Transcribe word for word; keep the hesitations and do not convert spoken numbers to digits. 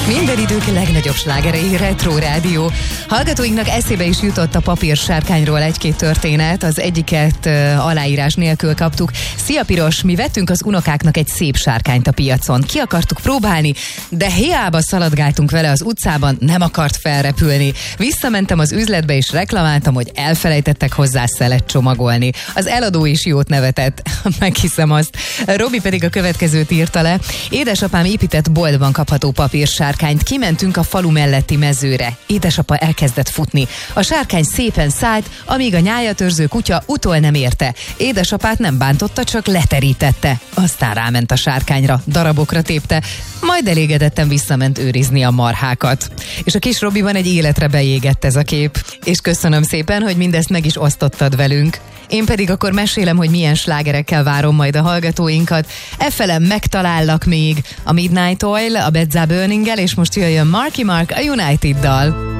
Minden idők legnagyobb slágerei, Retro Rádió. Hallgatóinknak eszébe is jutott a papírsárkányról egy-két történet, az egyiket uh, aláírás nélkül kaptuk. Szia Piros, mi vettünk az unokáknak egy szép sárkányt a piacon. Ki akartuk próbálni, de hiába szaladgáltunk vele az utcában, nem akart felrepülni. Visszamentem az üzletbe és reklamáltam, hogy elfelejtettek hozzá szelet csomagolni. Az eladó is jót nevetett, meghiszem azt. Robi pedig a következőt írta le. Édesapám épített boltban kapható papírsárkányt, kimentünk a falu melletti mezőre. Édesapa elkezdett futni. A sárkány szépen szállt, amíg a nyájatörző kutya utol nem érte. Édesapát nem bántotta, csak leterítette. Aztán ráment a sárkányra, darabokra tépte, majd elégedetten visszament őrizni a marhákat. És a kis Robiban egy életre beégett ez a kép. És köszönöm szépen, hogy mindezt meg is osztottad velünk. Én pedig akkor mesélem, hogy milyen slágerekkel várom majd a hallgatóinkat. Effelem megtalállak még a Midnight Oil, a Bad Burning-el, és most jöjjön Marky Mark a United-dal.